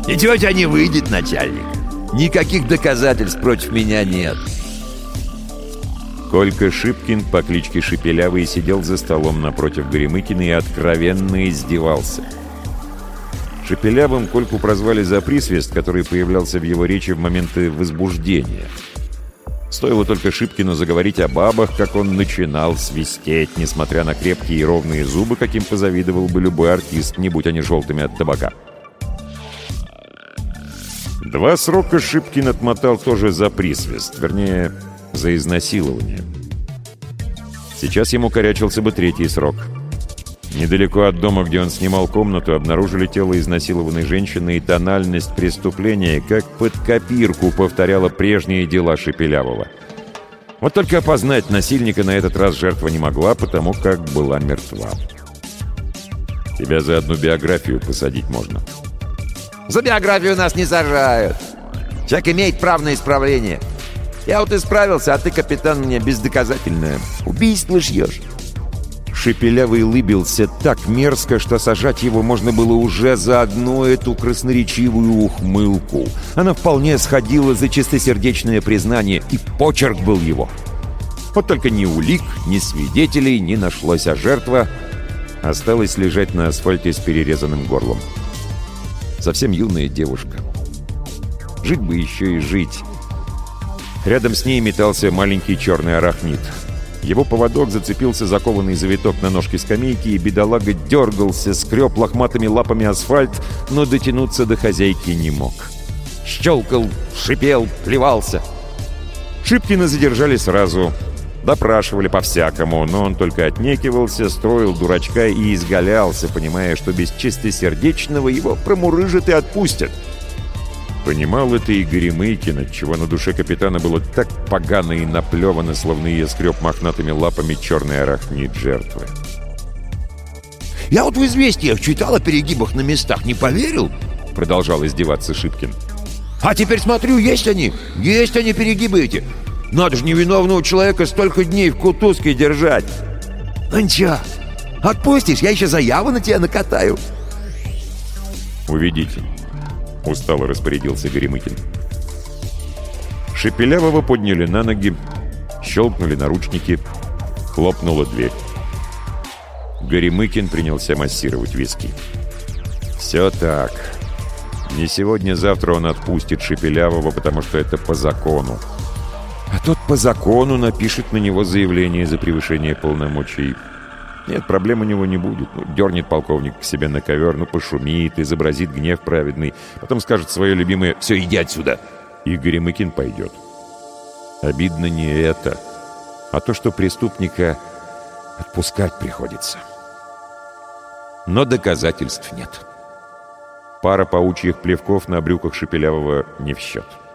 И тетя не выйдет, начальник. Никаких доказательств против меня нет. Колька Шипкин по кличке Шепелявый сидел за столом напротив Горемыкина и откровенно издевался. Шепелявым Кольку прозвали за присвист, который появлялся в его речи в моменты возбуждения. Стоило только Шипкину заговорить о бабах, как он начинал свистеть, несмотря на крепкие и ровные зубы, каким позавидовал бы любой артист, не будь они желтыми от табака. 2 срока Шипкин отмотал тоже за присвист, вернее, за изнасилование. Сейчас ему корячился бы 3-й срок. Недалеко от дома, где он снимал комнату, обнаружили тело изнасилованной женщины, и тональность преступления как под копирку повторяла прежние дела Шепелявого. Вот только опознать насильника на этот раз жертва не могла, потому как была мертва. Тебя за одну биографию посадить можно. За биографию нас не сажают. Человек имеет право на исправление. Я вот исправился, а ты, капитан, мне бездоказательное убийство шьешь. Шепелявый лыбился так мерзко, что сажать его можно было уже за одну эту красноречивую ухмылку. Она вполне сходила за чистосердечное признание, и почерк был его. Вот только ни улик, ни свидетелей не нашлось, а жертва осталась лежать на асфальте с перерезанным горлом. Совсем юная девушка. Жить бы еще и жить. Рядом с ней метался маленький черный арахнид. Его поводок зацепился за кованный завиток на ножке скамейки, и бедолага дергался, скреб лохматыми лапами асфальт, но дотянуться до хозяйки не мог. Щелкал, шипел, плевался. Шипкина задержали сразу. Допрашивали по-всякому, но он только отнекивался, строил дурачка и изгалялся, понимая, что без чистосердечного его промурыжат и отпустят. Понимал это и Горемыкин, отчего на душе капитана было так погано и наплевано, словно ее скреб мохнатыми лапами черный арахнид жертвы. «Я вот в известиях читал о перегибах на местах, не поверил?» — продолжал издеваться Шипкин. «А теперь смотрю, есть они перегибы эти. Надо же невиновного человека столько дней в кутузке держать. Ну ничего, отпустишь, я еще заяву на тебя накатаю». «Уведите», — устало распорядился Горемыкин. Шепелявого подняли на ноги, щелкнули наручники, хлопнула дверь. Горемыкин принялся массировать виски. «Все так. Не сегодня-завтра он отпустит Шепелявого, потому что это по закону. А тот по закону напишет на него заявление за превышение полномочий. Нет, проблем у него не будет. Дернет полковник к себе на ковер, пошумит, изобразит гнев праведный, потом скажет свое любимое «Все, иди отсюда!» и Горемыкин пойдет. Обидно не это, а то, что преступника отпускать приходится. Но доказательств нет. Пара паучьих плевков на брюках Шепелявого не в счет.